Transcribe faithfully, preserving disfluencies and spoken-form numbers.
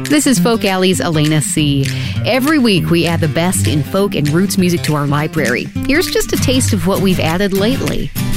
This is Folk Alley's Elena C. Every week we add the best in folk and roots music to our library. Here's just a taste of what we've added lately.